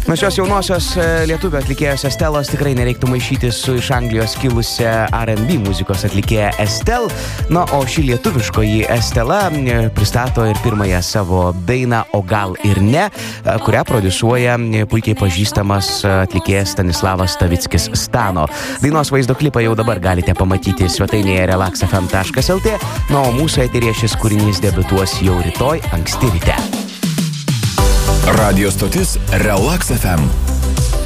Nuo šios jaunosios lietuvių atlikėjos Estelos tikrai nereiktų maišyti su iš Anglijos kilusia R&B muzikos atlikėja Estelle. Na, o ši lietuviškoji Estela pristato ir pirmąją savo dainą O gal ir ne, kurią prodiusuoja puikiai pažįstamas atlikėjas Stanislavas Stavickis Stano. Dainos vaizdo klipą jau dabar galite pamatyti svetainėje relaxfm.lt, na, o mūsų eteryje šis kūrinys debiutuos jau rytoj anksti ryte. Radio stotis Relax FM.